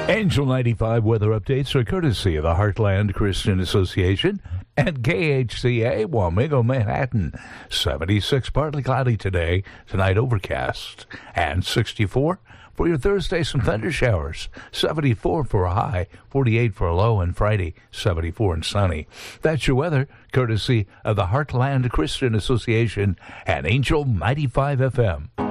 Angel 95 weather updates are courtesy of the Heartland Christian Association and KHCA Wamego, Manhattan. 76, partly cloudy today. Tonight overcast. And 64 for your Thursday, some thunder showers. 74 for a high, 48 for a low, and Friday, 74 and sunny. That's your weather, courtesy of the Heartland Christian Association and Angel 95 FM.